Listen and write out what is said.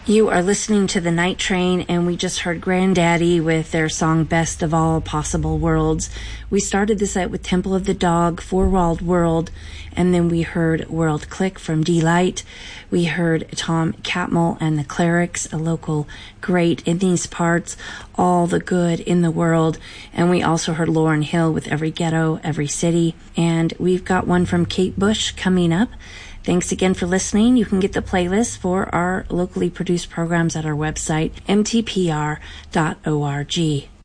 You are listening to The Night Train, and we just heard Grandaddy with their song Best of All Possible Worlds. We started the set with Temple of the Dog, Four Walled World, and then we heard World Click from D-Light. We heard Tom Catmull and the Clerics, a local great in these parts, All the Good in the World. And we also heard Lauryn Hill with Every Ghetto, Every City. And we've got one from Kate Bush coming up. Thanks again for listening. You can get the playlist for our locally produced programs at our website, mtpr.org.